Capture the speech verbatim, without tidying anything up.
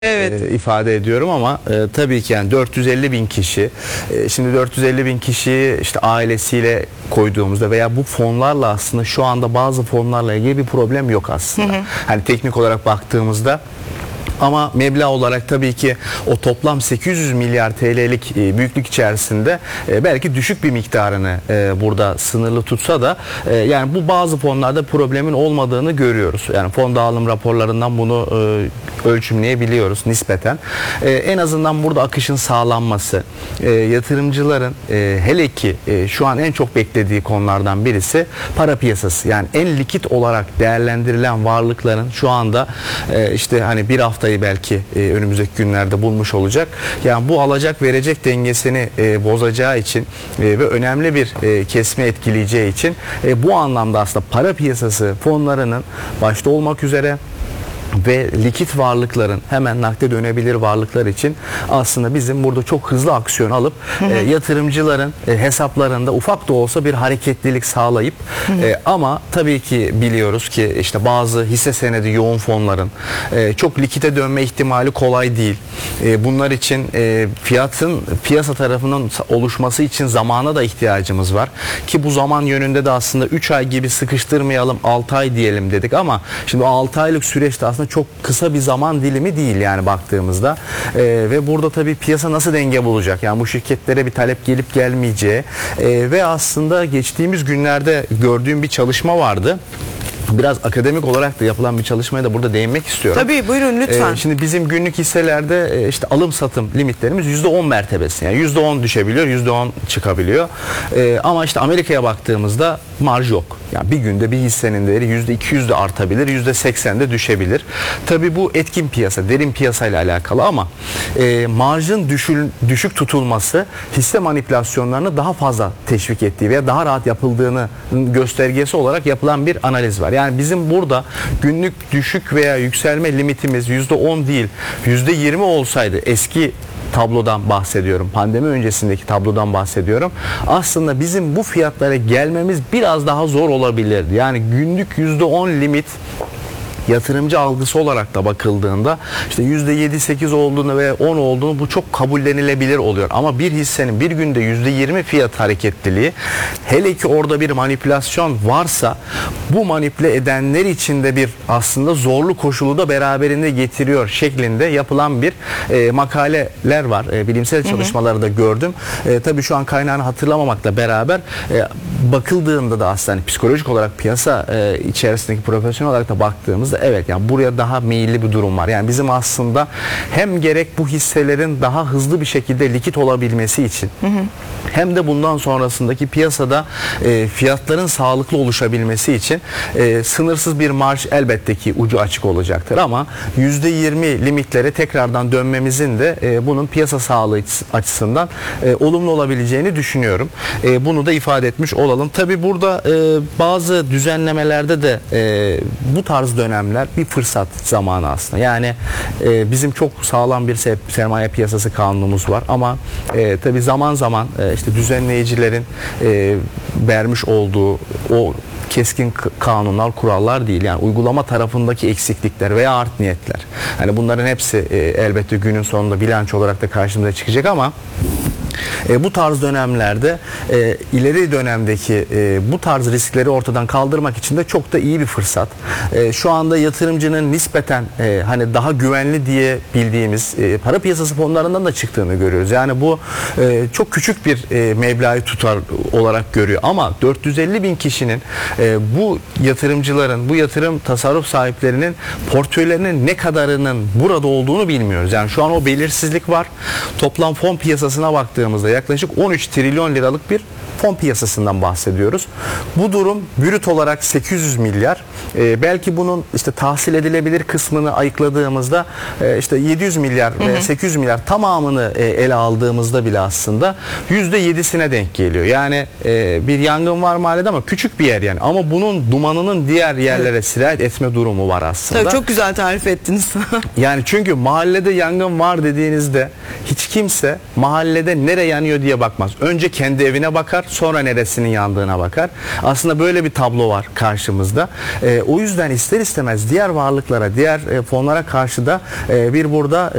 Evet. E, ifade ediyorum ama e, tabii ki yani dört yüz elli bin kişi e, şimdi dört yüz elli bin kişiyi işte ailesiyle koyduğumuzda veya bu fonlarla aslında şu anda bazı fonlarla ilgili bir problem yok aslında. Hı hı. Hani teknik olarak baktığımızda. Ama meblağ olarak tabii ki o toplam sekiz yüz milyar T L'lik büyüklük içerisinde belki düşük bir miktarını burada sınırlı tutsa da yani bu bazı fonlarda problemin olmadığını görüyoruz. Yani fon dağılım raporlarından bunu ölçümleyebiliyoruz nispeten. En azından burada akışın sağlanması, yatırımcıların hele ki şu an en çok beklediği konulardan birisi para piyasası. Yani en likit olarak değerlendirilen varlıkların şu anda işte hani bir hafta belki e, önümüzdeki günlerde bulmuş olacak. Yani bu alacak verecek dengesini e, bozacağı için e, ve önemli bir e, kesme etkileyeceği için e, bu anlamda aslında para piyasası fonlarının başta olmak üzere ve likit varlıkların hemen nakde dönebilir varlıklar için aslında bizim burada çok hızlı aksiyon alıp hı hı. E, yatırımcıların e, hesaplarında ufak da olsa bir hareketlilik sağlayıp hı hı. E, ama tabii ki biliyoruz ki işte bazı hisse senedi yoğun fonların e, çok likite dönme ihtimali kolay değil. E, bunlar için e, fiyatın piyasa tarafından oluşması için zamana da ihtiyacımız var ki bu zaman yönünde de aslında üç ay gibi sıkıştırmayalım, altı ay diyelim dedik ama şimdi altı aylık süreçte aslında çok kısa bir zaman dilimi değil yani baktığımızda ee, ve burada tabii piyasa nasıl denge bulacak yani bu şirketlere bir talep gelip gelmeyeceği ee, ve aslında geçtiğimiz günlerde gördüğüm bir çalışma vardı. Biraz akademik olarak da yapılan bir çalışmaya da burada değinmek istiyorum. Tabii buyurun lütfen. Ee, şimdi bizim günlük hisselerde işte alım satım limitlerimiz yüzde on mertebesi. Yani yüzde on düşebiliyor, yüzde on çıkabiliyor. Ee, ama işte Amerika'ya baktığımızda marj yok. Yani bir günde bir hissenin değeri yüzde iki yüz de artabilir, yüzde seksen de düşebilir. Tabii bu etkin piyasa, derin piyasayla alakalı ama e, marjın düşül, düşük tutulması hisse manipülasyonlarını daha fazla teşvik ettiği veya daha rahat yapıldığını göstergesi olarak yapılan bir analiz var. Yani bizim burada günlük düşük veya yükselme limitimiz yüzde on değil, yüzde yirmi olsaydı eski tablodan bahsediyorum. Pandemi öncesindeki tablodan bahsediyorum. Aslında bizim bu fiyatlara gelmemiz biraz daha zor olabilirdi. Yani günlük yüzde on limit yatırımcı algısı olarak da bakıldığında işte yüzde yedi sekiz olduğunu ve on olduğunu bu çok kabullenilebilir oluyor. Ama bir hissenin bir günde yüzde yirmi fiyat hareketliliği hele ki orada bir manipülasyon varsa bu manipüle edenler için de bir aslında zorlu koşulu da beraberinde getiriyor şeklinde yapılan bir e, makaleler var. E, bilimsel çalışmaları da gördüm. E, tabii şu an kaynağını hatırlamamakla beraber e, bakıldığında da aslında hani psikolojik olarak piyasa e, içerisindeki profesyonel olarak da baktığımızda evet yani buraya daha meyilli bir durum var. Yani bizim aslında hem gerek bu hisselerin daha hızlı bir şekilde likit olabilmesi için hı hı. hem de bundan sonrasındaki piyasada e, fiyatların sağlıklı oluşabilmesi için e, sınırsız bir marj elbette ki ucu açık olacaktır ama yüzde yirmi limitlere tekrardan dönmemizin de e, bunun piyasa sağlığı açısından e, olumlu olabileceğini düşünüyorum. E, bunu da ifade etmiş olalım. Tabi burada e, bazı düzenlemelerde de e, bu tarz dönem bir fırsat zamanı aslında. Yani e, bizim çok sağlam bir sermaye piyasası kanunumuz var ama e, tabii zaman zaman e, işte düzenleyicilerin e, vermiş olduğu o keskin kanunlar, kurallar değil. Yani uygulama tarafındaki eksiklikler veya art niyetler. Hani bunların hepsi e, elbette günün sonunda bilanço olarak da karşımıza çıkacak ama E, bu tarz dönemlerde e, ileri dönemdeki e, bu tarz riskleri ortadan kaldırmak için de çok da iyi bir fırsat. E, şu anda yatırımcının nispeten e, hani daha güvenli diye bildiğimiz e, para piyasası fonlarından da çıktığını görüyoruz. Yani bu e, çok küçük bir e, meblağı tutar olarak görüyor. Ama dört yüz elli bin kişinin e, bu yatırımcıların, bu yatırım tasarruf sahiplerinin portföylerinin ne kadarının burada olduğunu bilmiyoruz. Yani şu an o belirsizlik var. Toplam fon piyasasına baktığımızda yaklaşık on üç trilyon liralık bir fon piyasasından bahsediyoruz. Bu durum brüt olarak sekiz yüz milyar. Ee, belki bunun işte tahsil edilebilir kısmını ayıkladığımızda e, işte yedi yüz milyar ve hı hı. sekiz yüz milyar tamamını e, ele aldığımızda bile aslında yüzde yedisine denk geliyor. Yani e, bir yangın var mahallede ama küçük bir yer yani. Ama bunun dumanının diğer yerlere evet. sirayet etme durumu var aslında. Tabii çok güzel tarif ettiniz. Yani çünkü mahallede yangın var dediğinizde hiç kimse mahallede nere yanıyor diye bakmaz. Önce kendi evine bakar, sonra neresinin yandığına bakar. Aslında böyle bir tablo var karşımızda. E, o yüzden ister istemez diğer varlıklara, diğer e, fonlara karşı da e, bir burada